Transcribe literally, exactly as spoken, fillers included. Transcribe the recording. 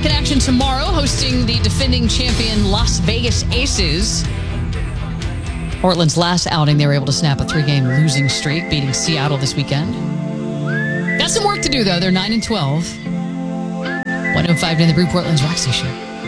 back in action tomorrow, hosting the defending champion Las Vegas Aces. Portland's last outing, they were able to snap a three-game losing streak, beating Seattle this weekend. Got some work to do, though. They're nine and twelve. one oh five in the Brew Portland's Rock Station.